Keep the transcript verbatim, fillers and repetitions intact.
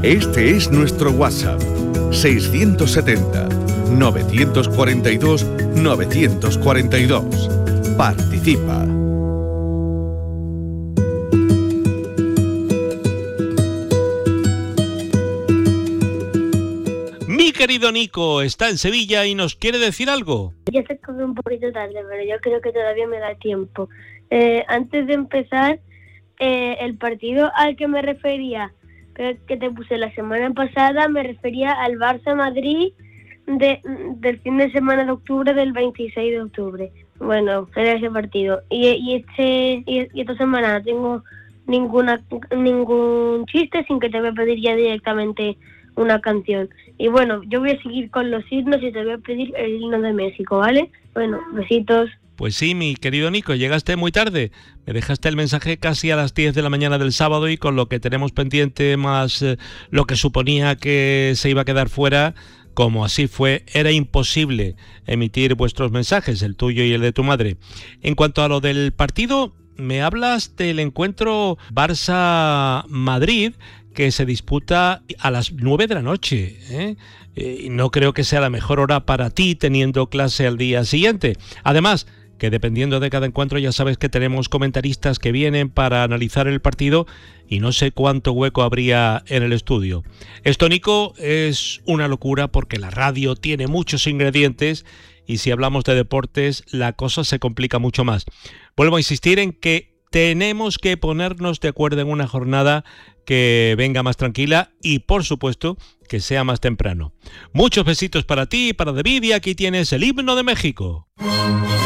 Este es nuestro WhatsApp, seiscientos setenta, novecientos cuarenta y dos, novecientos cuarenta y dos. Participa. Mi querido Nico está en Sevilla y nos quiere decir algo. Ya se come un poquito tarde, pero yo creo que todavía me da tiempo. Eh, antes de empezar, eh, el partido al que me refería, que, que te puse la semana pasada, me refería al Barça-Madrid de, del fin de semana de octubre, del veintiséis de octubre. Bueno, era ese partido. Y, y, este, y, y esta semana no tengo ninguna ningún chiste, sin que te voy a pedir ya directamente una canción. Y bueno, yo voy a seguir con los himnos y te voy a pedir el himno de México, ¿vale? Bueno, besitos. Pues sí, mi querido Nico, llegaste muy tarde. Me dejaste el mensaje casi a las diez de la mañana del sábado y con lo que tenemos pendiente más eh, lo que suponía que se iba a quedar fuera, como así fue, era imposible emitir vuestros mensajes, el tuyo y el de tu madre. En cuanto a lo del partido, me hablas del encuentro Barça-Madrid, que se disputa a las nueve de la noche, ¿eh? Eh, no creo que sea la mejor hora para ti teniendo clase al día siguiente. Además, que dependiendo de cada encuentro ya sabes que tenemos comentaristas que vienen para analizar el partido y no sé cuánto hueco habría en el estudio. Esto, Nico, es una locura porque la radio tiene muchos ingredientes y si hablamos de deportes la cosa se complica mucho más. Vuelvo a insistir en que tenemos que ponernos de acuerdo en una jornada que venga más tranquila y, por supuesto, que sea más temprano. Muchos besitos para ti y para David y aquí tienes el himno de México.